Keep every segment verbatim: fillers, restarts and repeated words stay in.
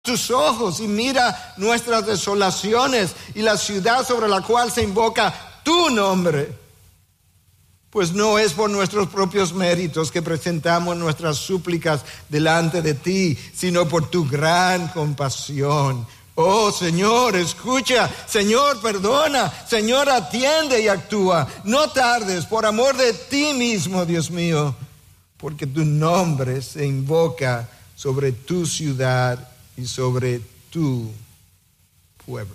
tus ojos y mira nuestras desolaciones y la ciudad sobre la cual se invoca tu nombre. Pues no es por nuestros propios méritos que presentamos nuestras súplicas delante de ti, sino por tu gran compasión. Oh Señor, escucha, Señor, perdona, Señor, atiende y actúa. No tardes, por amor de ti mismo, Dios mío, porque tu nombre se invoca sobre tu ciudad y sobre tu pueblo.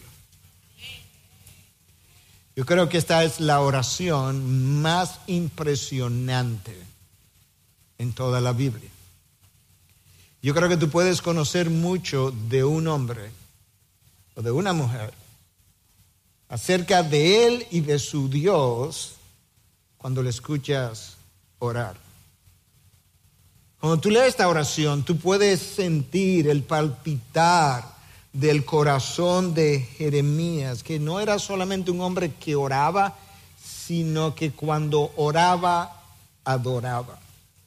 Yo creo que esta es la oración más impresionante en toda la Biblia. Yo creo que tú puedes conocer mucho de un hombre o de una mujer acerca de él y de su Dios cuando le escuchas orar. Cuando tú lees esta oración, tú puedes sentir el palpitar del corazón de Jeremías, que no era solamente un hombre que oraba, sino que cuando oraba, adoraba.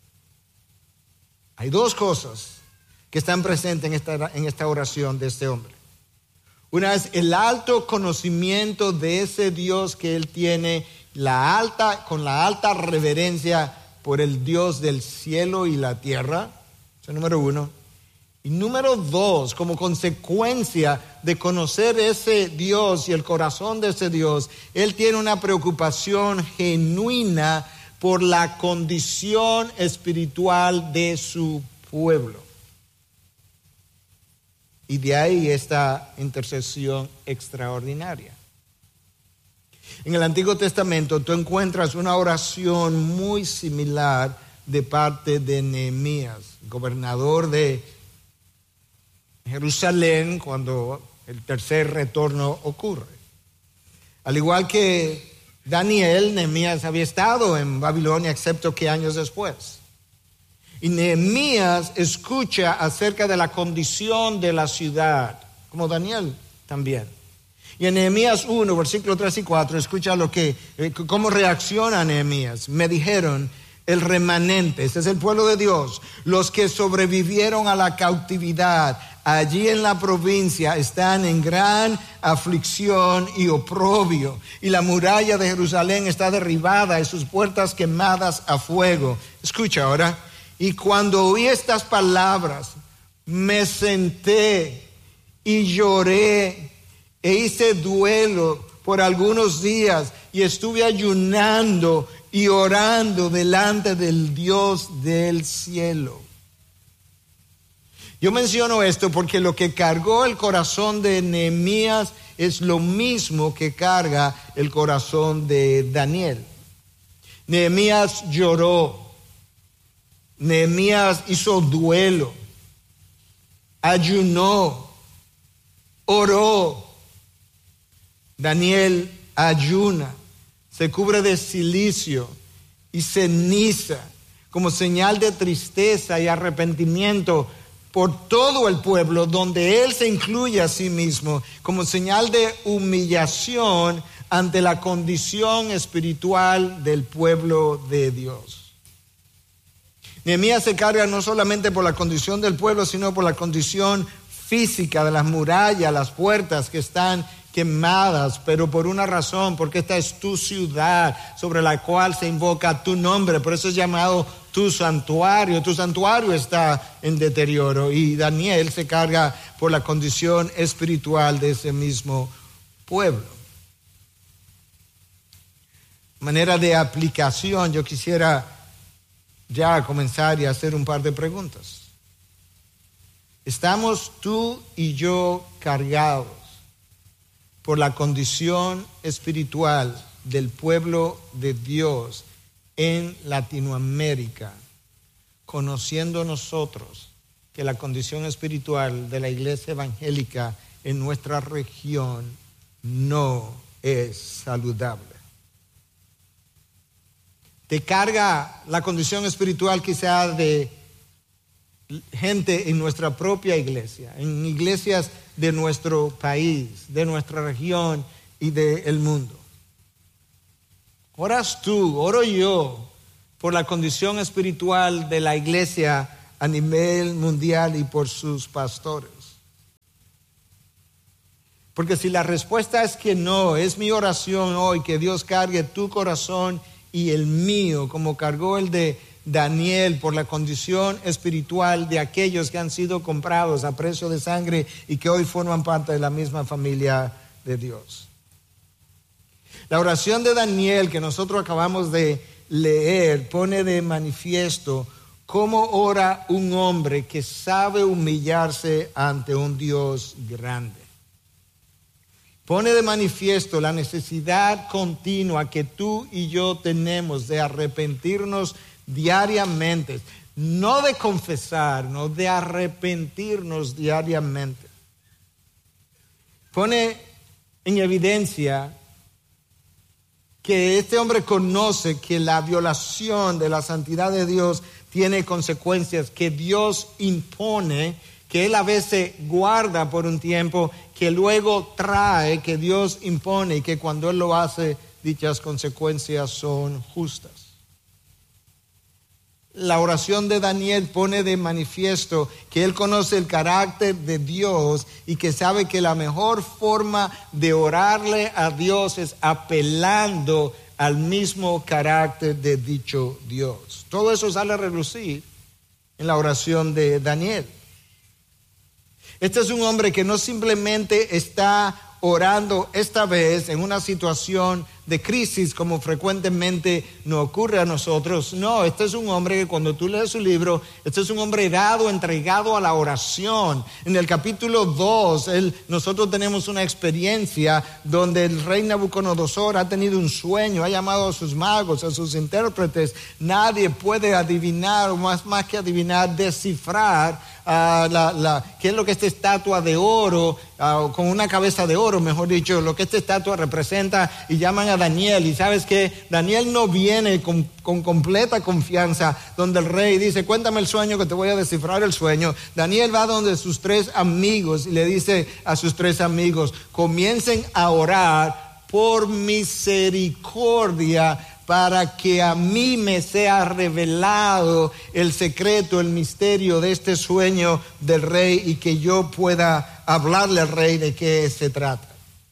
Hay dos cosas que están presentes en esta, en esta oración de este hombre. Una es el alto conocimiento de ese Dios que él tiene, la alta, con la alta reverencia por el Dios del cielo y la tierra. Eso es número uno. Y número dos, como consecuencia de conocer ese Dios y el corazón de ese Dios, él tiene una preocupación genuina por la condición espiritual de su pueblo. Y de ahí esta intercesión extraordinaria. En el Antiguo Testamento tú encuentras una oración muy similar de parte de Nehemías, gobernador de Jerusalén, cuando el tercer retorno ocurre. Al igual que Daniel, Nehemías había estado en Babilonia, excepto que años después. Y Nehemías escucha acerca de la condición de la ciudad, como Daniel también. Y en Nehemías uno, versículos tres y cuatro, escucha lo que, cómo reacciona Nehemías. Me dijeron, el remanente, este es el pueblo de Dios, los que sobrevivieron a la cautividad allí en la provincia están en gran aflicción y oprobio, y la muralla de Jerusalén está derribada y sus puertas quemadas a fuego. Escucha ahora. Y cuando oí estas palabras, me senté y lloré e hice duelo por algunos días y estuve ayunando y orando delante del Dios del cielo. Yo menciono esto porque lo que cargó el corazón de Nehemías es lo mismo que carga el corazón de Daniel. Nehemías lloró, Nehemías hizo duelo, ayunó, oró. Daniel ayuna, se cubre de cilicio y ceniza como señal de tristeza y arrepentimiento por todo el pueblo, donde él se incluye a sí mismo como señal de humillación ante la condición espiritual del pueblo de Dios. Nehemías se carga no solamente por la condición del pueblo, sino por la condición física de las murallas, las puertas que están quemadas, pero por una razón, porque esta es tu ciudad sobre la cual se invoca tu nombre, por eso es llamado tu santuario. Tu santuario está en deterioro y Daniel se carga por la condición espiritual de ese mismo pueblo. Manera de aplicación, yo quisiera ya comenzar y hacer un par de preguntas. ¿Estamos tú y yo cargados por la condición espiritual del pueblo de Dios en Latinoamérica, conociendo nosotros que la condición espiritual de la iglesia evangélica en nuestra región no es saludable? ¿Te carga la condición espiritual quizá de gente en nuestra propia iglesia, en iglesias de nuestro país, de nuestra región y del mundo? ¿Oras tú, oro yo por la condición espiritual de la iglesia a nivel mundial y por sus pastores? Porque si la respuesta es que no, es mi oración hoy que Dios cargue tu corazón y el mío, como cargó el de Daniel por la condición espiritual de aquellos que han sido comprados a precio de sangre y que hoy forman parte de la misma familia de Dios. La oración de Daniel que nosotros acabamos de leer pone de manifiesto cómo ora un hombre que sabe humillarse ante un Dios grande. Pone de manifiesto la necesidad continua que tú y yo tenemos de arrepentirnos diariamente, no de confesar, no de arrepentirnos diariamente. Pone en evidencia que este hombre conoce que la violación de la santidad de Dios tiene consecuencias que Dios impone, que él a veces guarda por un tiempo, que luego trae, que Dios impone y que cuando él lo hace, dichas consecuencias son justas. La oración de Daniel pone de manifiesto que él conoce el carácter de Dios y que sabe que la mejor forma de orarle a Dios es apelando al mismo carácter de dicho Dios. Todo eso sale a relucir en la oración de Daniel. Este es un hombre que no simplemente está orando esta vez en una situación de crisis como frecuentemente nos ocurre a nosotros. No, este es un hombre que cuando tú lees su libro, este es un hombre dado, entregado a la oración. En el capítulo dos, él, nosotros tenemos una experiencia donde el rey Nabucodonosor ha tenido un sueño, ha llamado a sus magos, a sus intérpretes. Nadie puede adivinar, o más, más que adivinar, descifrar uh, la, la, qué es lo que esta estatua de oro, uh, con una cabeza de oro, mejor dicho, lo que esta estatua representa, y llaman a Daniel. Y sabes que Daniel no viene con, con completa confianza donde el rey dice, cuéntame el sueño que te voy a descifrar el sueño. Daniel va donde sus tres amigos y le dice a sus tres amigos, comiencen a orar por misericordia para que a mí me sea revelado el secreto, el misterio de este sueño del rey y que yo pueda hablarle al rey de qué se trata.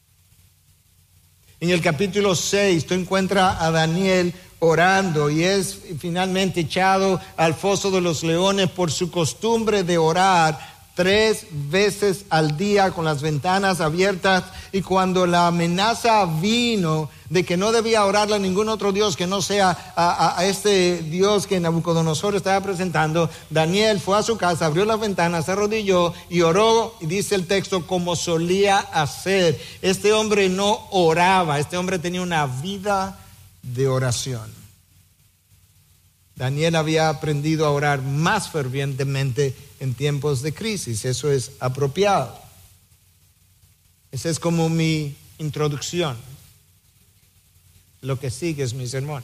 En el capítulo seis tú encuentras a Daniel orando y es finalmente echado al foso de los leones por su costumbre de orar tres veces al día con las ventanas abiertas. Y cuando la amenaza vino de que no debía orarle a ningún otro Dios que no sea a, a, a este Dios que Nabucodonosor estaba presentando, Daniel fue a su casa, abrió las ventanas, se arrodilló y oró, y dice el texto, como solía hacer. Este hombre no oraba, este hombre tenía una vida de oración. Daniel había aprendido a orar más fervientemente en tiempos de crisis, eso es apropiado. Esa es como mi introducción. Lo que sigue es mi sermón.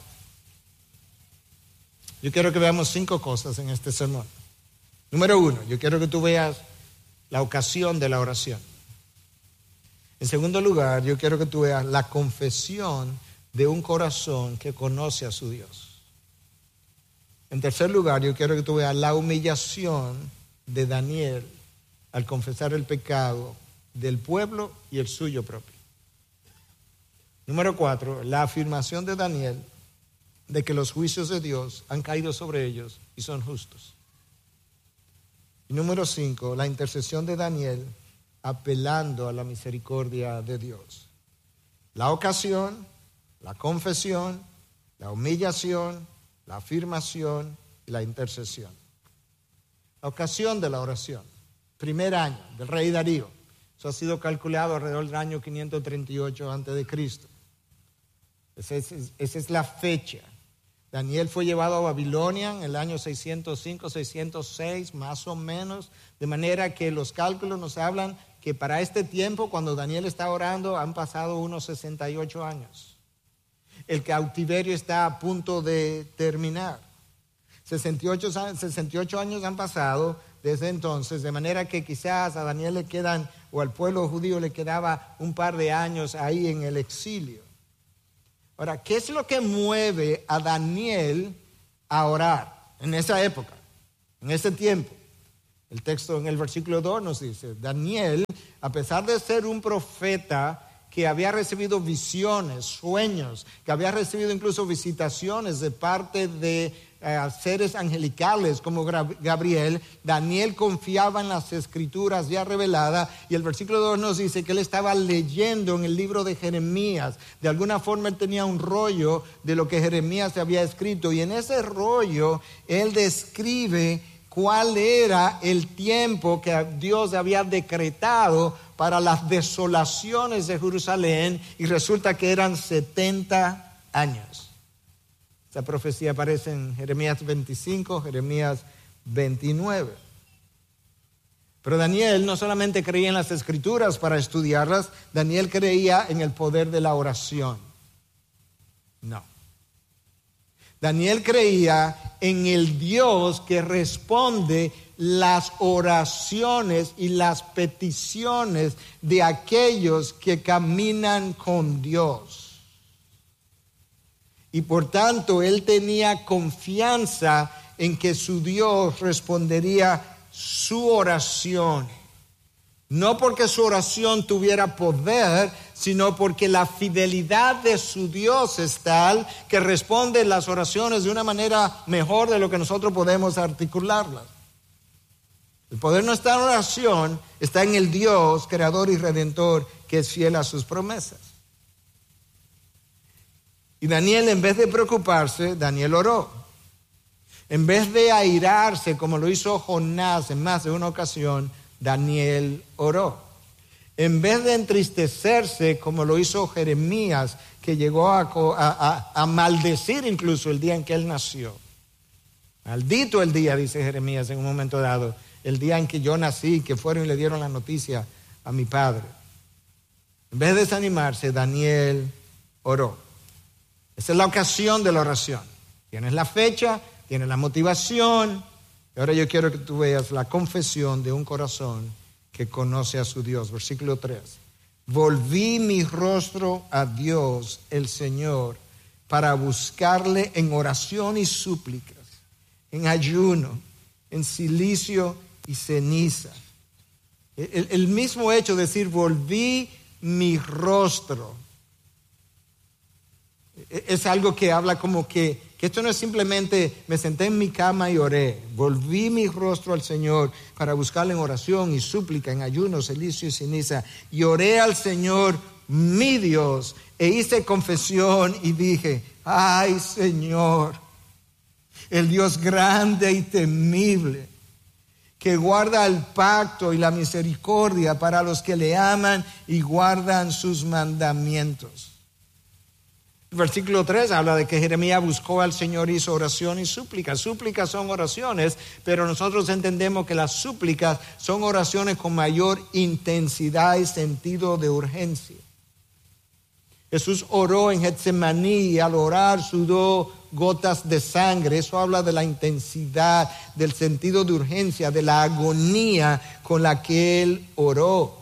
Yo quiero que veamos cinco cosas en este sermón. Número uno, yo quiero que tú veas la ocasión de la oración. En segundo lugar, yo quiero que tú veas la confesión de un corazón que conoce a su Dios. En tercer lugar, yo quiero que tú veas la humillación de Daniel al confesar el pecado del pueblo y el suyo propio. Número cuatro, la afirmación de Daniel de que los juicios de Dios han caído sobre ellos y son justos. Y número cinco, la intercesión de Daniel apelando a la misericordia de Dios. La ocasión, la confesión, la humillación, la afirmación y la intercesión. La ocasión de la oración, primer año del rey Darío. Eso ha sido calculado alrededor del año quinientos treinta y ocho antes de Cristo. Esa es, esa es la fecha. Daniel fue llevado a Babilonia en el año seiscientos cinco, seiscientos seis, más o menos, de manera que los cálculos nos hablan que para este tiempo, cuando Daniel está orando, han pasado unos sesenta y ocho años. El cautiverio está a punto de terminar. sesenta y ocho, sesenta y ocho años han pasado desde entonces, de manera que quizás a Daniel le quedan, o al pueblo judío le quedaba un par de años ahí en el exilio. Ahora, ¿qué es lo que mueve a Daniel a orar en esa época, en ese tiempo? El texto en el versículo dos nos dice, Daniel, a pesar de ser un profeta que había recibido visiones, sueños, que había recibido incluso visitaciones de parte de eh, seres angelicales como Gabriel, Daniel confiaba en las escrituras ya reveladas, y el versículo dos nos dice que él estaba leyendo en el libro de Jeremías. De alguna forma él tenía un rollo de lo que Jeremías había escrito, y en ese rollo él describe cuál era el tiempo que Dios había decretado para las desolaciones de Jerusalén, y resulta que eran setenta años. Esta profecía aparece en Jeremías veinticinco, Jeremías veintinueve. Pero Daniel no solamente creía en las escrituras para estudiarlas, Daniel creía en el poder de la oración. No. Daniel creía en el Dios que responde las oraciones y las peticiones de aquellos que caminan con Dios. Y por tanto, él tenía confianza en que su Dios respondería su oración. No porque su oración tuviera poder, sino porque la fidelidad de su Dios es tal que responde las oraciones de una manera mejor de lo que nosotros podemos articularlas. El poder no está en la oración, está en el Dios creador y redentor que es fiel a sus promesas. Y Daniel, en vez de preocuparse, Daniel oró. En vez de airarse como lo hizo Jonás en más de una ocasión, Daniel oró. En vez de entristecerse como lo hizo Jeremías, que llegó a, a, a maldecir incluso el día en que él nació. Maldito el día, dice Jeremías en un momento dado, el día en que yo nací, que fueron y le dieron la noticia a mi padre. En vez de desanimarse, Daniel oró. Esa es la ocasión de la oración. Tienes la fecha, tienes la motivación. Y ahora yo quiero que tú veas la confesión de un corazón que conoce a su Dios. Versículo tres. Volví mi rostro a Dios, el Señor, para buscarle en oración y súplicas, en ayuno, en silicio y ceniza. El, el mismo hecho de decir, volví mi rostro, es algo que habla como que, que esto no es simplemente me senté en mi cama y oré. Volví mi rostro al Señor para buscarle en oración y súplica, en ayuno, cilicio y ceniza. Y oré al Señor, mi Dios, e hice confesión y dije, ay Señor, el Dios grande y temible, que guarda el pacto y la misericordia para los que le aman y guardan sus mandamientos. Versículo tres habla de que Jeremías buscó al Señor, hizo oración y súplica. Súplicas son oraciones, pero nosotros entendemos que las súplicas son oraciones con mayor intensidad y sentido de urgencia. Jesús oró en Getsemaní y al orar sudó gotas de sangre. Eso habla de la intensidad, del sentido de urgencia, de la agonía con la que él oró.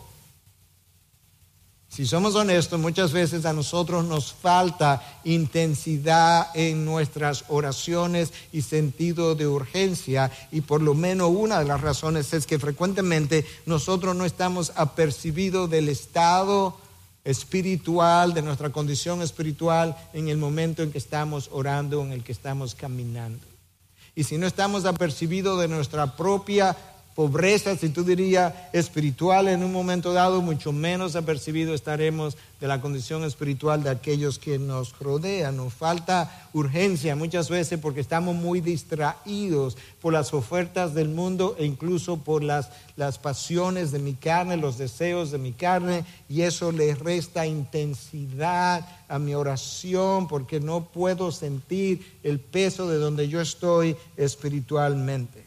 Si somos honestos, muchas veces a nosotros nos falta intensidad en nuestras oraciones y sentido de urgencia, y por lo menos una de las razones es que frecuentemente nosotros no estamos apercibidos del estado espiritual, de nuestra condición espiritual en el momento en que estamos orando, en el que estamos caminando. Y si no estamos apercibidos de nuestra propia pobreza, si tú dirías espiritual en un momento dado, mucho menos apercibido estaremos de la condición espiritual de aquellos que nos rodean. Nos falta urgencia muchas veces porque estamos muy distraídos por las ofertas del mundo e incluso por las, las pasiones de mi carne, los deseos de mi carne, y eso le resta intensidad a mi oración porque no puedo sentir el peso de donde yo estoy espiritualmente.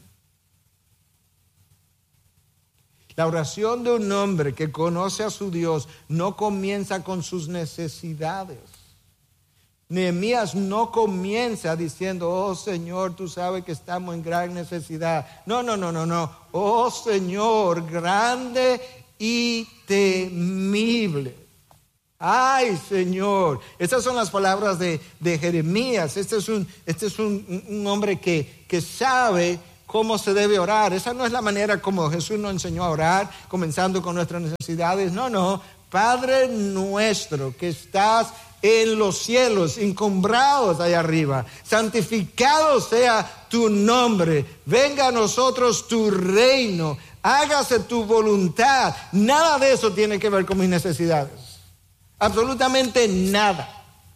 La oración de un hombre que conoce a su Dios no comienza con sus necesidades. Nehemías no comienza diciendo, oh Señor, tú sabes que estamos en gran necesidad. No, no, no, no, no. Oh Señor, grande y temible. Ay Señor. Esas son las palabras de, de Jeremías. Este es un, este es un, un hombre que, que sabe cómo se debe orar. Esa no es la manera como Jesús nos enseñó a orar, comenzando con nuestras necesidades. No, no. Padre nuestro que estás en los cielos, encumbrados allá arriba, santificado sea tu nombre, venga a nosotros tu reino, hágase tu voluntad. Nada de eso tiene que ver con mis necesidades, absolutamente nada.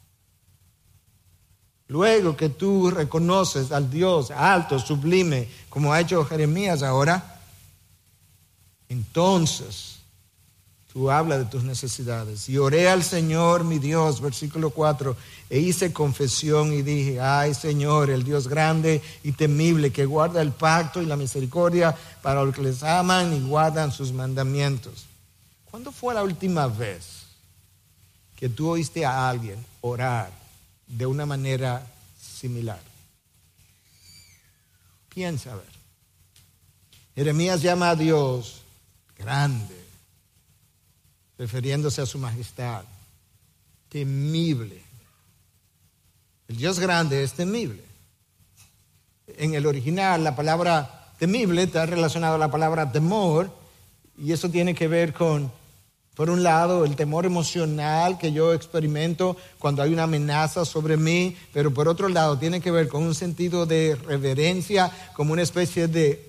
Luego que tú reconoces al Dios alto, sublime, como ha hecho Jeremías ahora, entonces tú hablas de tus necesidades. Y oré al Señor mi Dios, versículo cuatro, e hice confesión y dije: ay Señor, el Dios grande y temible, que guarda el pacto y la misericordia para los que les aman y guardan sus mandamientos. ¿Cuándo fue la última vez que tú oíste a alguien orar de una manera similar? Piensa a ver. Jeremías llama a Dios grande, refiriéndose a su majestad, temible. El Dios grande es temible. En el original la palabra temible está relacionada a la palabra temor, y eso tiene que ver con, por un lado, el temor emocional que yo experimento cuando hay una amenaza sobre mí, pero por otro lado tiene que ver con un sentido de reverencia, como una especie de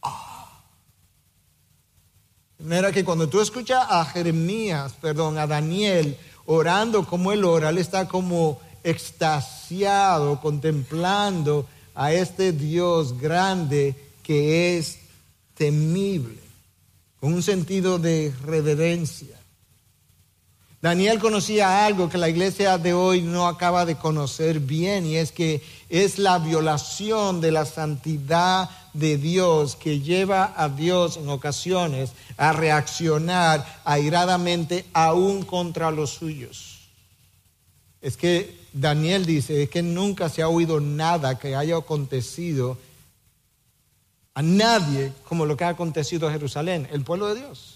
De manera que cuando tú escuchas a Jeremías, perdón, a Daniel orando como él ora, él está como extasiado, contemplando a este Dios grande que es temible, con un sentido de reverencia. Daniel conocía algo que la iglesia de hoy no acaba de conocer bien, y es que es la violación de la santidad de Dios que lleva a Dios en ocasiones a reaccionar airadamente aún contra los suyos. Es que Daniel dice es que nunca se ha oído nada que haya acontecido a nadie como lo que ha acontecido a Jerusalén, el pueblo de Dios.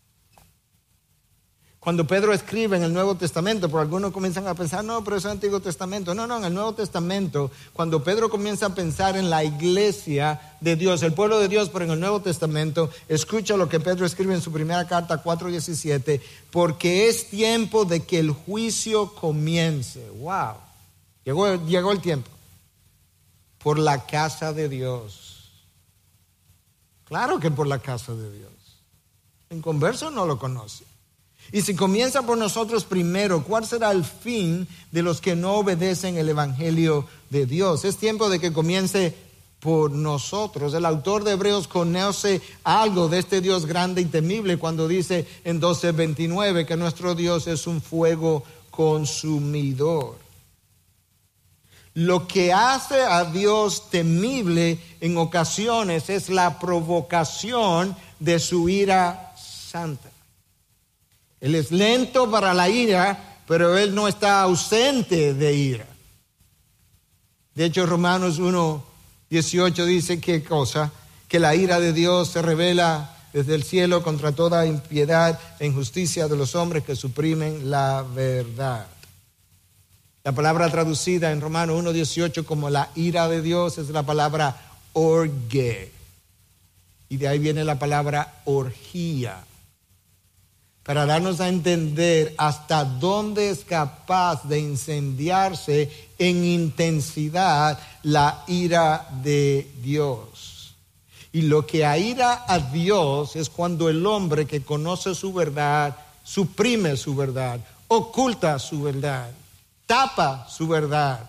Cuando Pedro escribe en el Nuevo Testamento, por algunos comienzan a pensar, no, pero es el Antiguo Testamento. No, no, en el Nuevo Testamento, cuando Pedro comienza a pensar en la iglesia de Dios, el pueblo de Dios, pero en el Nuevo Testamento, escucha lo que Pedro escribe en su primera carta, cuatro diecisiete, porque es tiempo de que el juicio comience. Wow, llegó, llegó el tiempo. Por la casa de Dios. Claro que por la casa de Dios. En converso no lo conoce. Y si comienza por nosotros primero, ¿cuál será el fin de los que no obedecen el evangelio de Dios? Es tiempo de que comience por nosotros. El autor de Hebreos conoce algo de este Dios grande y temible cuando dice en doce veintinueve que nuestro Dios es un fuego consumidor. Lo que hace a Dios temible en ocasiones es la provocación de su ira santa. Él es lento para la ira, pero Él no está ausente de ira. De hecho, Romanos uno dieciocho dice ¿qué cosa? Que la ira de Dios se revela desde el cielo contra toda impiedad e injusticia de los hombres que suprimen la verdad. La palabra traducida en Romanos uno dieciocho como la ira de Dios es la palabra orge. Y de ahí viene la palabra orgía, para darnos a entender hasta dónde es capaz de incendiarse en intensidad la ira de Dios. Y lo que aira a Dios es cuando el hombre que conoce su verdad suprime su verdad, oculta su verdad, tapa su verdad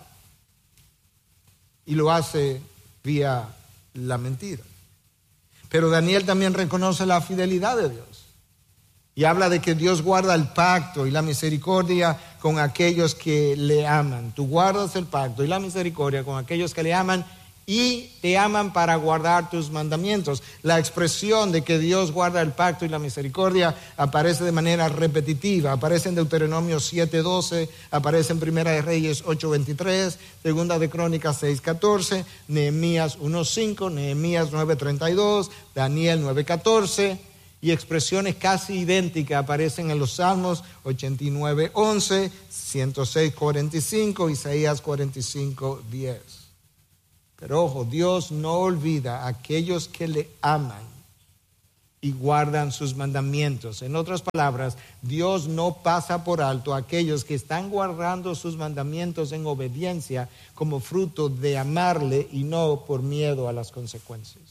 y lo hace vía la mentira. Pero Daniel también reconoce la fidelidad de Dios. Y habla de que Dios guarda el pacto y la misericordia con aquellos que le aman. Tú guardas el pacto y la misericordia con aquellos que le aman y te aman para guardar tus mandamientos. La expresión de que Dios guarda el pacto y la misericordia aparece de manera repetitiva. Aparece en Deuteronomio siete doce, aparece en Primera de Reyes ocho veintitrés, Segunda de Crónicas seis catorce, Nehemías uno cinco, Nehemías nueve treinta y dos, Daniel nueve catorce. Y expresiones casi idénticas aparecen en los Salmos ochenta y nueve once, ciento seis cuarenta y cinco, Isaías cuarenta y cinco diez. Pero ojo, Dios no olvida a aquellos que le aman y guardan sus mandamientos. En otras palabras, Dios no pasa por alto a aquellos que están guardando sus mandamientos en obediencia como fruto de amarle y no por miedo a las consecuencias.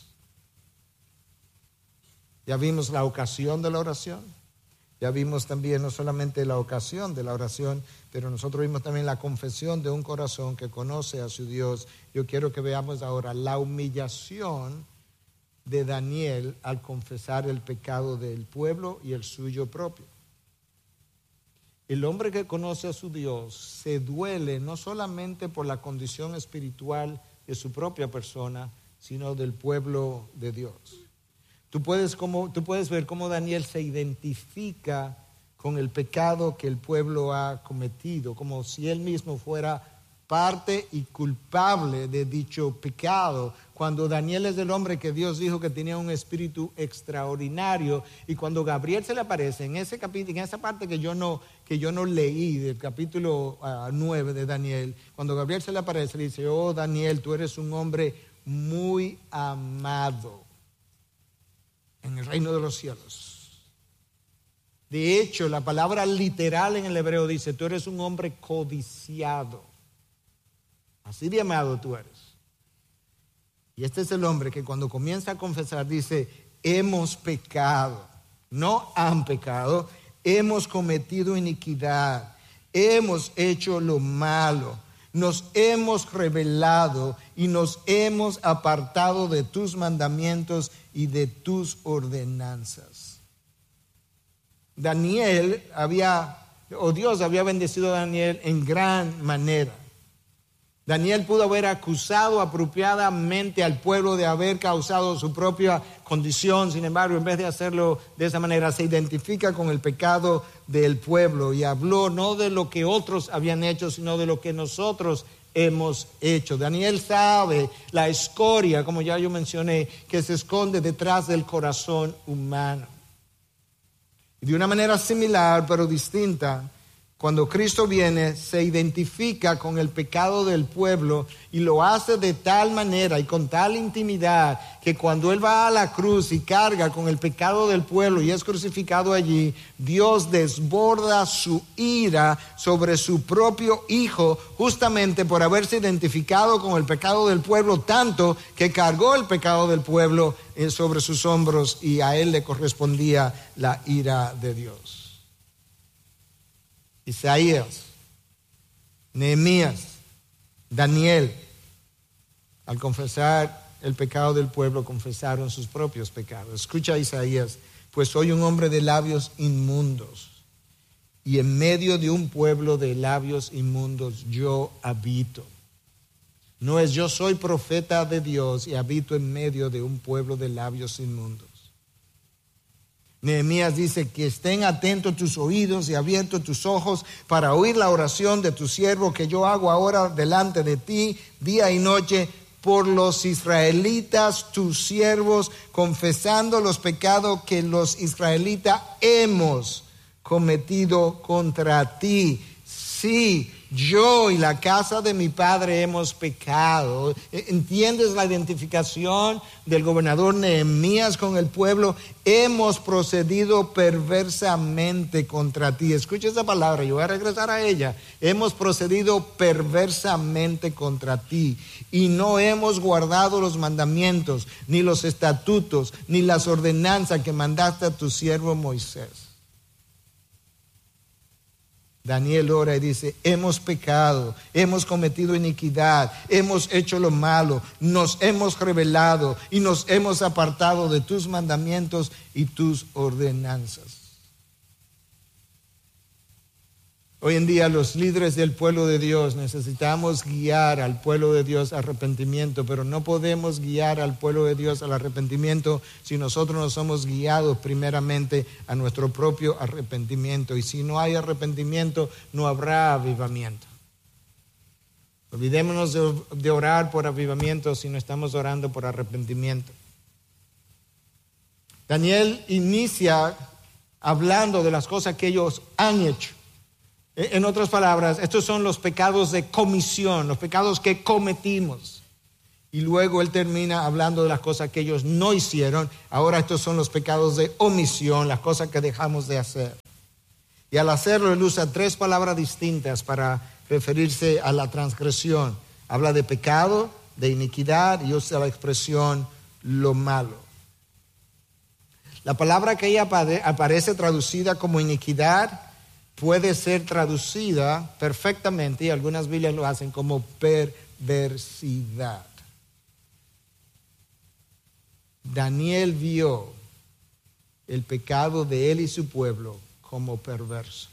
Ya vimos la ocasión de la oración. Ya vimos también no solamente la ocasión de la oración, pero nosotros vimos también la confesión de un corazón que conoce a su Dios. Yo quiero que veamos ahora la humillación de Daniel al confesar el pecado del pueblo y el suyo propio. El hombre que conoce a su Dios se duele no solamente por la condición espiritual de su propia persona, sino del pueblo de Dios. Tú puedes, como, tú puedes ver cómo Daniel se identifica con el pecado que el pueblo ha cometido, como si él mismo fuera parte y culpable de dicho pecado. Cuando Daniel es el hombre que Dios dijo que tenía un espíritu extraordinario, y cuando Gabriel se le aparece en ese capítulo, en esa parte que yo no, que yo no leí del capítulo uh, nueve de Daniel, cuando Gabriel se le aparece, le dice: oh Daniel, tú eres un hombre muy amado en el reino de los cielos. De hecho, la palabra literal en el hebreo dice: tú eres un hombre codiciado. Así de amado tú eres. Y este es el hombre que cuando comienza a confesar dice: hemos pecado. No han pecado, hemos cometido iniquidad, hemos hecho lo malo, nos hemos rebelado y nos hemos apartado de tus mandamientos y de tus ordenanzas. Daniel había, o Dios había bendecido a Daniel en gran manera. Daniel pudo haber acusado apropiadamente al pueblo de haber causado su propia condición. Sin embargo, en vez de hacerlo de esa manera, se identifica con el pecado del pueblo y habló no de lo que otros habían hecho, sino de lo que nosotros hemos hecho. Daniel sabe la escoria, como ya yo mencioné, que se esconde detrás del corazón humano. Y de una manera similar, pero distinta, cuando Cristo viene, se identifica con el pecado del pueblo y lo hace de tal manera y con tal intimidad que cuando Él va a la cruz y carga con el pecado del pueblo y es crucificado allí, Dios desborda su ira sobre su propio Hijo justamente por haberse identificado con el pecado del pueblo tanto que cargó el pecado del pueblo sobre sus hombros y a Él le correspondía la ira de Dios. Isaías, Nehemías, Daniel, al confesar el pecado del pueblo, confesaron sus propios pecados. Escucha Isaías: pues soy un hombre de labios inmundos, y en medio de un pueblo de labios inmundos yo habito. No es yo soy profeta de Dios y habito en medio de un pueblo de labios inmundos. Nehemías dice: que estén atentos tus oídos y abiertos tus ojos para oír la oración de tu siervo que yo hago ahora delante de ti día y noche por los israelitas tus siervos, confesando los pecados que los israelitas hemos cometido contra ti. Sí, yo y la casa de mi padre hemos pecado. ¿Entiendes la identificación del gobernador Nehemías con el pueblo? Hemos procedido perversamente contra ti. Escucha esa palabra, yo voy a regresar a ella. Hemos procedido perversamente contra ti y no hemos guardado los mandamientos, ni los estatutos, ni las ordenanzas que mandaste a tu siervo Moisés. Daniel ora y dice: hemos pecado, hemos cometido iniquidad, hemos hecho lo malo, nos hemos rebelado y nos hemos apartado de tus mandamientos y tus ordenanzas. Hoy en día los líderes del pueblo de Dios necesitamos guiar al pueblo de Dios al arrepentimiento, pero no podemos guiar al pueblo de Dios al arrepentimiento si nosotros no somos guiados primeramente a nuestro propio arrepentimiento. Y si no hay arrepentimiento, no habrá avivamiento. Olvidémonos de, de orar por avivamiento si no estamos orando por arrepentimiento. Daniel inicia hablando de las cosas que ellos han hecho. En otras palabras, estos son los pecados de comisión, los pecados que cometimos. Y luego él termina hablando de las cosas que ellos no hicieron. Ahora estos son los pecados de omisión, las cosas que dejamos de hacer. Y al hacerlo él usa tres palabras distintas para referirse a la transgresión. Habla de pecado, de iniquidad y usa la expresión lo malo. La palabra que ahí aparece traducida como iniquidad puede ser traducida perfectamente, y algunas Biblias lo hacen, como perversidad. Daniel vio el pecado de él y su pueblo como perverso.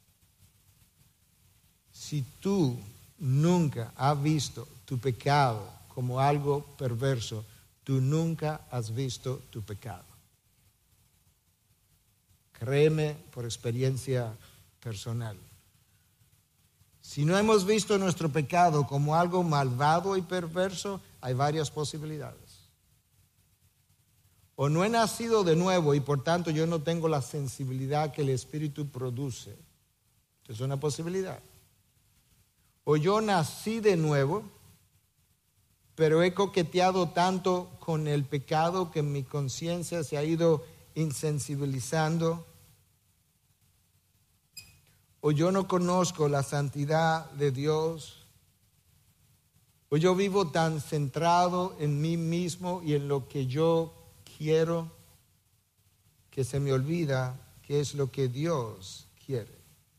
Si tú nunca has visto tu pecado como algo perverso, tú nunca has visto tu pecado. Créeme por experiencia personal. Si no hemos visto nuestro pecado como algo malvado y perverso, hay varias posibilidades. O no he nacido de nuevo y por tanto yo no tengo la sensibilidad que el Espíritu produce. Es una posibilidad. O yo nací de nuevo, pero he coqueteado tanto con el pecado que mi conciencia se ha ido insensibilizando. O yo no conozco la santidad de Dios. O yo vivo tan centrado en mí mismo y en lo que yo quiero que se me olvida qué es lo que Dios quiere.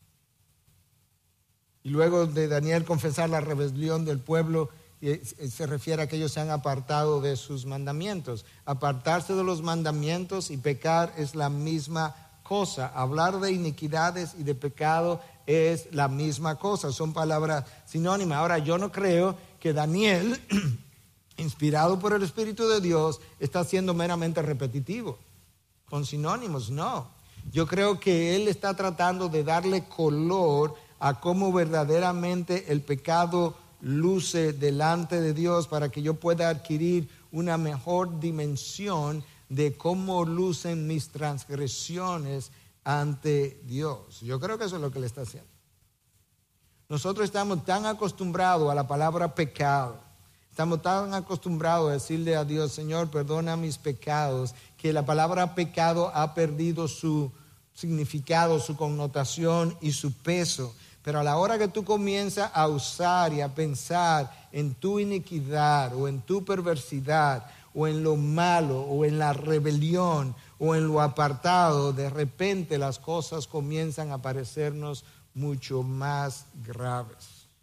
Y luego de Daniel confesar la rebelión del pueblo, se refiere a que ellos se han apartado de sus mandamientos. Apartarse de los mandamientos y pecar es la misma cosa. Hablar de iniquidades y de pecado es la misma cosa. Son palabras sinónimas. Ahora, yo no creo que Daniel, inspirado por el Espíritu de Dios, está siendo meramente repetitivo, con sinónimos. No. Yo creo que él está tratando de darle color a cómo verdaderamente el pecado luce delante de Dios, para que yo pueda adquirir una mejor dimensión de cómo lucen mis transgresiones ante Dios. Yo creo que eso es lo que le está haciendo. Nosotros estamos tan acostumbrados a la palabra pecado, estamos tan acostumbrados a decirle a Dios, Señor, perdona mis pecados, que la palabra pecado ha perdido su significado, su connotación y su peso. Pero a la hora que tú comienzas a usar y a pensar en tu iniquidad o en tu perversidad o en lo malo o en la rebelión o en lo apartado, de repente las cosas comienzan a parecernos mucho más graves.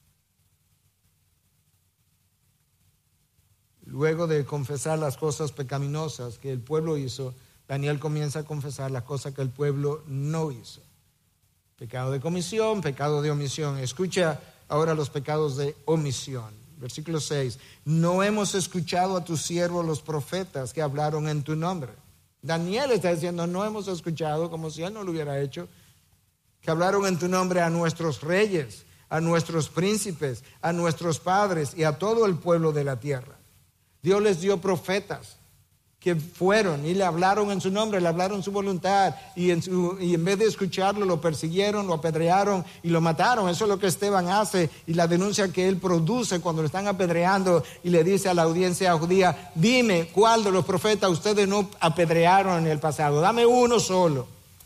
Luego de confesar las cosas pecaminosas que el pueblo hizo, Daniel comienza a confesar las cosas que el pueblo no hizo. Pecado de comisión, pecado de omisión. Escucha ahora los pecados de omisión. Versículo seis. No hemos escuchado a tus siervos los profetas que hablaron en tu nombre. Daniel está diciendo, no hemos escuchado, como si él no lo hubiera hecho, que hablaron en tu nombre a nuestros reyes, a nuestros príncipes, a nuestros padres y a todo el pueblo de la tierra. Dios les dio profetas que fueron y le hablaron en su nombre, le hablaron su voluntad, y en, su, y en vez de escucharlo lo persiguieron, lo apedrearon y lo mataron. Eso es lo que Esteban hace, y la denuncia que él produce cuando lo están apedreando, y le dice a la audiencia judía, dime cuál de los profetas ustedes no apedrearon en el pasado, dame uno solo.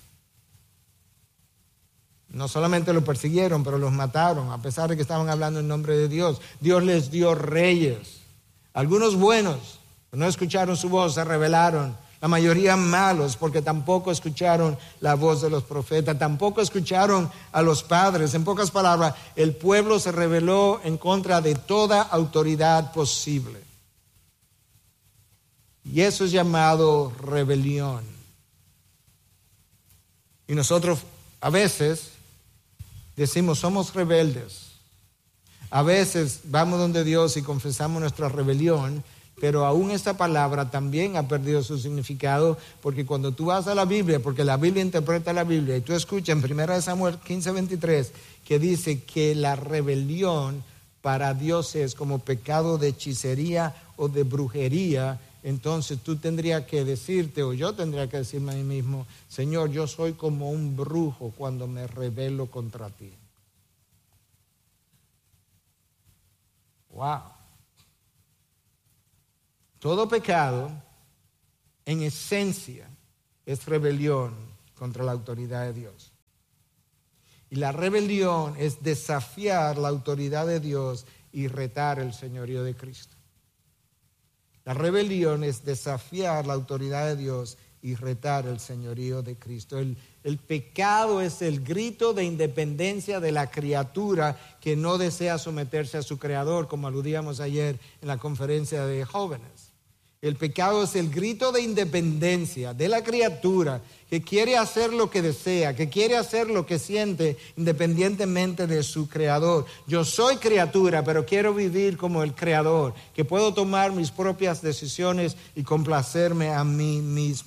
No solamente lo persiguieron, pero los mataron, a pesar de que estaban hablando en nombre de Dios. Dios les dio reyes, algunos buenos, no escucharon su voz, se rebelaron. La mayoría malos, porque tampoco escucharon la voz de los profetas, tampoco escucharon a los padres. En pocas palabras, el pueblo se rebeló en contra de toda autoridad posible. Y eso es llamado rebelión. Y nosotros a veces decimos, somos rebeldes. A veces vamos donde Dios y confesamos nuestra rebelión. Pero aún esta palabra también ha perdido su significado, porque cuando tú vas a la Biblia, porque la Biblia interpreta la Biblia, y tú escuchas en primera de Samuel quince veintitrés que dice que la rebelión para Dios es como pecado de hechicería o de brujería, entonces tú tendrías que decirte, o yo tendría que decirme a mí mismo, Señor, yo soy como un brujo cuando me rebelo contra ti. Wow. Todo pecado, en esencia, es rebelión contra la autoridad de Dios. Y la rebelión es desafiar la autoridad de Dios y retar el señorío de Cristo. La rebelión es desafiar la autoridad de Dios y retar el señorío de Cristo. El, el pecado es el grito de independencia de la criatura que no desea someterse a su creador, como aludíamos ayer en la conferencia de jóvenes. El pecado es el grito de independencia de la criatura que quiere hacer lo que desea, que quiere hacer lo que siente independientemente de su creador. Yo soy criatura, pero quiero vivir como el creador, que puedo tomar mis propias decisiones y complacerme a mí mismo.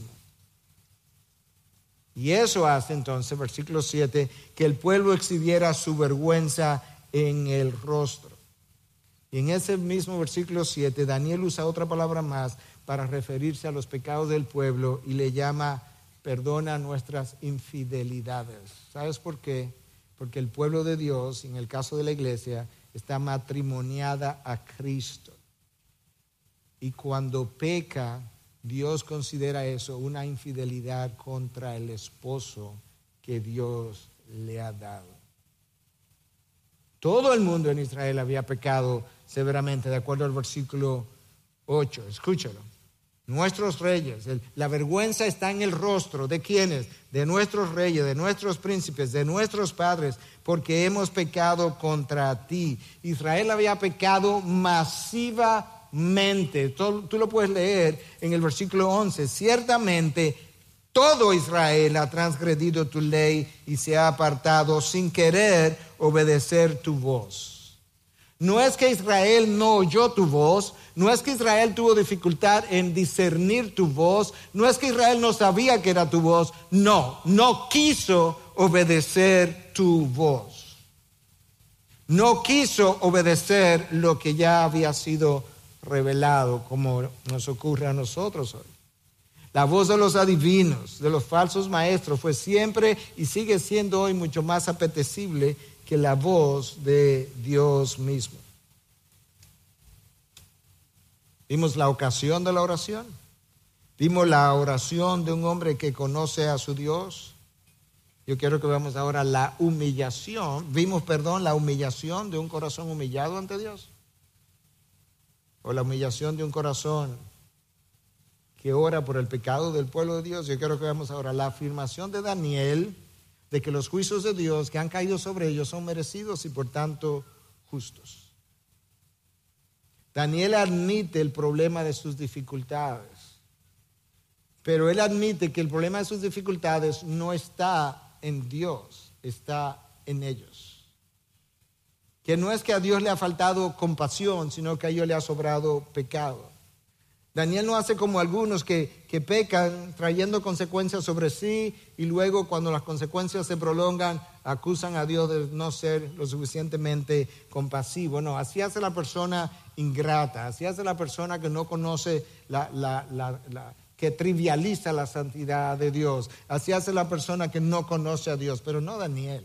Y eso hace entonces, versículo siete, que el pueblo exhibiera su vergüenza en el rostro. Y en ese mismo versículo siete, Daniel usa otra palabra más para referirse a los pecados del pueblo y le llama perdona nuestras infidelidades. ¿Sabes por qué? Porque el pueblo de Dios, en el caso de la iglesia, está matrimoniada a Cristo. Y cuando peca, Dios considera eso una infidelidad contra el esposo que Dios le ha dado. Todo el mundo en Israel había pecado severamente, de acuerdo al versículo ocho. Escúchalo. Nuestros reyes, el, la vergüenza está en el rostro. ¿De quiénes? De nuestros reyes, de nuestros príncipes, de nuestros padres, porque hemos pecado contra ti. Israel había pecado masivamente. Tú, tú lo puedes leer en el versículo once. Ciertamente, todo Israel ha transgredido tu ley y se ha apartado sin querer obedecer tu voz. No es que Israel no oyó tu voz, no es que Israel tuvo dificultad en discernir tu voz, no es que Israel no sabía que era tu voz, no, no quiso obedecer tu voz. No quiso obedecer lo que ya había sido revelado, como nos ocurre a nosotros hoy. La voz de los adivinos, de los falsos maestros, fue siempre y sigue siendo hoy mucho más apetecible que la voz de Dios mismo. Vimos la ocasión de la oración. Vimos la oración de un hombre que conoce a su Dios. Yo quiero que veamos ahora la humillación. Vimos, perdón, la humillación de un corazón humillado ante Dios. O la humillación de un corazón que ora por el pecado del pueblo de Dios. Yo quiero que veamos ahora la afirmación de Daniel de que los juicios de Dios que han caído sobre ellos son merecidos y por tanto justos. Daniel admite el problema de sus dificultades, pero él admite que el problema de sus dificultades no está en Dios, está en ellos. Que no es que a Dios le ha faltado compasión, sino que a ellos le ha sobrado pecado. Daniel no hace como algunos que, que pecan trayendo consecuencias sobre sí y luego cuando las consecuencias se prolongan acusan a Dios de no ser lo suficientemente compasivo. No, así hace la persona ingrata, así hace la persona que no conoce, la, la, la, la, que trivializa la santidad de Dios. Así hace la persona que no conoce a Dios, pero no Daniel.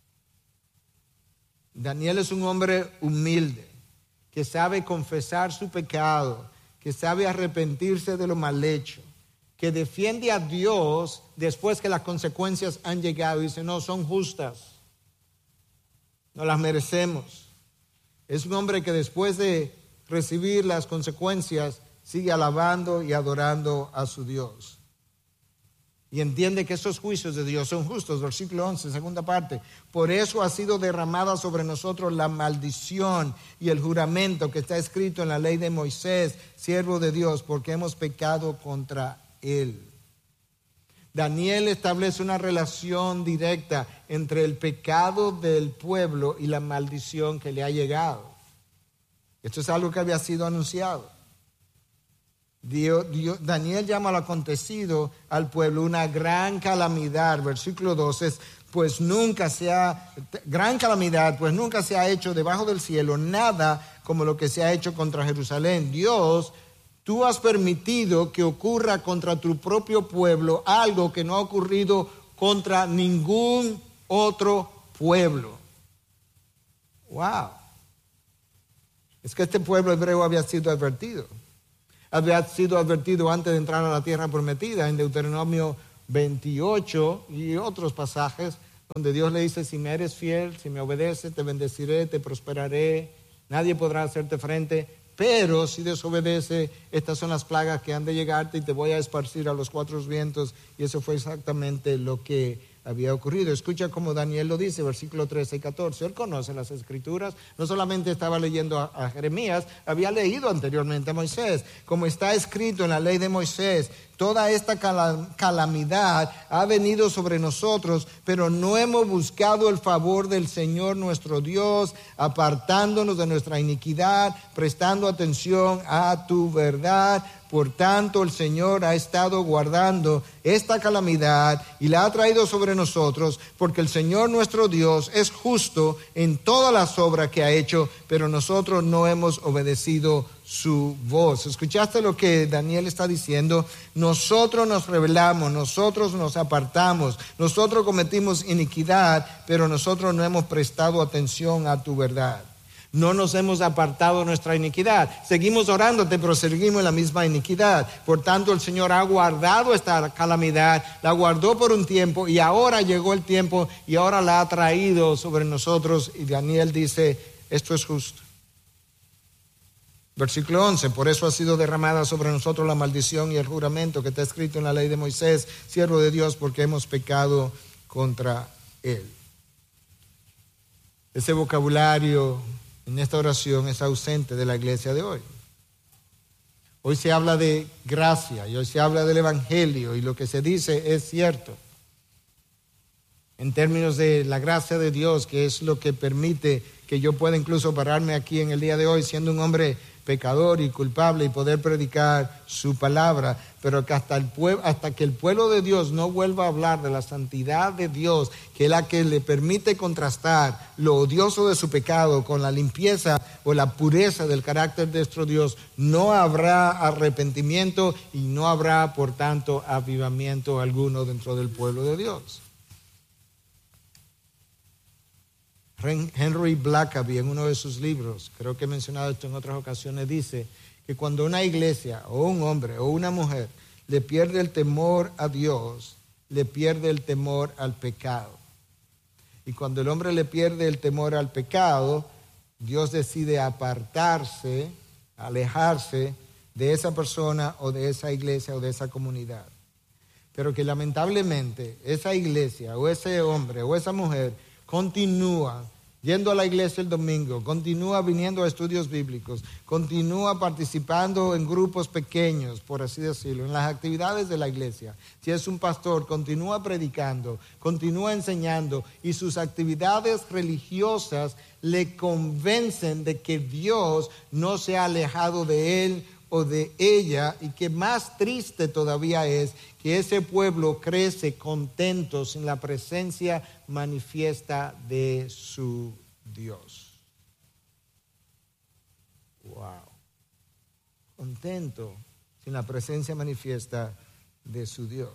Daniel es un hombre humilde que sabe confesar su pecado, que sabe arrepentirse de lo mal hecho, que defiende a Dios después que las consecuencias han llegado y dice, no, son justas, no las merecemos. Es un hombre que después de recibir las consecuencias sigue alabando y adorando a su Dios. Y entiende que esos juicios de Dios son justos. Versículo once, segunda parte. Por eso ha sido derramada sobre nosotros la maldición y el juramento que está escrito en la ley de Moisés, siervo de Dios, porque hemos pecado contra él. Daniel establece una relación directa entre el pecado del pueblo y la maldición que le ha llegado. Esto es algo que había sido anunciado. Dios, Dios, Daniel llama al acontecido al pueblo una gran calamidad. Versículo doce, pues nunca se ha, gran calamidad, pues nunca se ha hecho debajo del cielo nada como lo que se ha hecho contra Jerusalén. Dios, tú has permitido que ocurra contra tu propio pueblo algo que no ha ocurrido contra ningún otro pueblo. Wow. Es que este pueblo hebreo había sido advertido. había sido advertido antes de entrar a la tierra prometida en Deuteronomio veintiocho y otros pasajes donde Dios le dice: si me eres fiel, si me obedeces, te bendeciré, te prosperaré, nadie podrá hacerte frente, pero si desobedece, estas son las plagas que han de llegarte y te voy a esparcir a los cuatro vientos. Y eso fue exactamente lo que había ocurrido. Escucha como Daniel lo dice, versículo trece y catorce. Él conoce las escrituras, no solamente estaba leyendo a, a Jeremías, había leído anteriormente a Moisés. Como está escrito en la ley de Moisés, toda esta calamidad ha venido sobre nosotros, pero no hemos buscado el favor del Señor nuestro Dios, apartándonos de nuestra iniquidad, prestando atención a tu verdad. Por tanto, el Señor ha estado guardando esta calamidad y la ha traído sobre nosotros, porque el Señor nuestro Dios es justo en todas las obras que ha hecho, pero nosotros no hemos obedecido su voz. ¿Escuchaste lo que Daniel está diciendo? Nosotros nos rebelamos, nosotros nos apartamos, nosotros cometimos iniquidad, pero nosotros no hemos prestado atención a tu verdad. No nos hemos apartado de nuestra iniquidad. Seguimos orándote, pero seguimos en la misma iniquidad. Por tanto, el Señor ha guardado esta calamidad, la guardó por un tiempo y ahora llegó el tiempo y ahora la ha traído sobre nosotros. Y Daniel dice, esto es justo. Versículo once, por eso ha sido derramada sobre nosotros la maldición y el juramento que está escrito en la ley de Moisés, siervo de Dios, porque hemos pecado contra él. Ese vocabulario en esta oración es ausente de la iglesia de hoy. Hoy se habla de gracia y hoy se habla del evangelio y lo que se dice es cierto. En términos de la gracia de Dios, que es lo que permite que yo pueda incluso pararme aquí en el día de hoy siendo un hombre pecador y culpable y poder predicar su palabra, pero que hasta, el pueblo, hasta que el pueblo de Dios no vuelva a hablar de la santidad de Dios, que es la que le permite contrastar lo odioso de su pecado con la limpieza o la pureza del carácter de nuestro Dios, no habrá arrepentimiento y no habrá, por tanto, avivamiento alguno dentro del pueblo de Dios. Henry Blackaby, en uno de sus libros, creo que he mencionado esto en otras ocasiones, dice que cuando una iglesia o un hombre o una mujer le pierde el temor a Dios, le pierde el temor al pecado. Y cuando el hombre le pierde el temor al pecado, Dios decide apartarse, alejarse de esa persona o de esa iglesia o de esa comunidad. Pero que lamentablemente esa iglesia o ese hombre o esa mujer continúa yendo a la iglesia el domingo, continúa viniendo a estudios bíblicos, continúa participando en grupos pequeños, por así decirlo, en las actividades de la iglesia. Si es un pastor, continúa predicando, continúa enseñando y sus actividades religiosas le convencen de que Dios no se ha alejado de él o de ella, y que más triste todavía es que ese pueblo crece contento sin la presencia manifiesta de su Dios. Wow. Contento sin la presencia manifiesta de su Dios.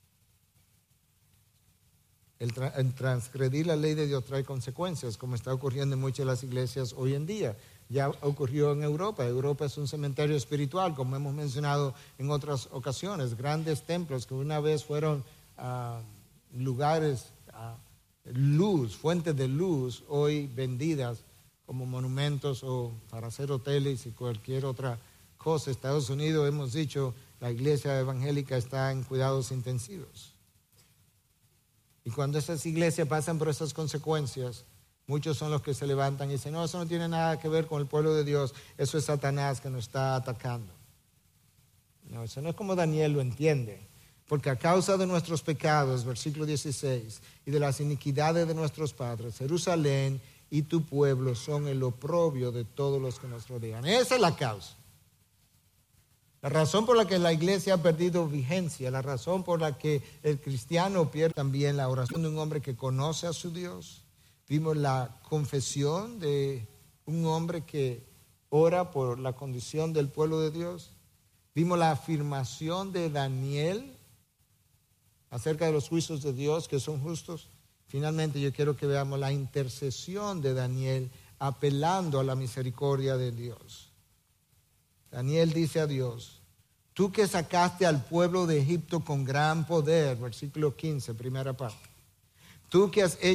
El, tra- el transgredir la ley de Dios trae consecuencias, como está ocurriendo en muchas de las iglesias hoy en día. Ya ocurrió en Europa. Europa es un cementerio espiritual, como hemos mencionado en otras ocasiones. Grandes templos que una vez fueron uh, lugares, uh, luz, fuentes de luz, hoy vendidas como monumentos o para hacer hoteles y cualquier otra cosa. Estados Unidos, hemos dicho, la iglesia evangélica está en cuidados intensivos. Y cuando esas iglesias pasan por esas consecuencias, muchos son los que se levantan y dicen, no, eso no tiene nada que ver con el pueblo de Dios, eso es Satanás que nos está atacando. No, eso no es como Daniel lo entiende, porque a causa de nuestros pecados, versículo dieciséis, y de las iniquidades de nuestros padres, Jerusalén y tu pueblo son el oprobio de todos los que nos rodean. Esa es la causa. La razón por la que la iglesia ha perdido vigencia, la razón por la que el cristiano pierde también la oración de un hombre que conoce a su Dios. Vimos la confesión de un hombre que ora por la condición del pueblo de Dios. Vimos la afirmación de Daniel acerca de los juicios de Dios que son justos. Finalmente yo quiero que veamos la intercesión de Daniel apelando a la misericordia de Dios. Daniel dice a Dios, Tú que sacaste al pueblo de Egipto con gran poder, versículo quince, primera parte. Tú que has hecho